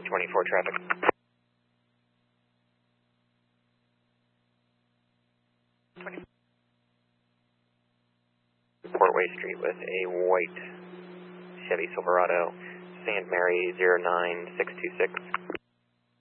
24 traffic. Portway Street with a white Chevy Silverado, St. Mary 09626.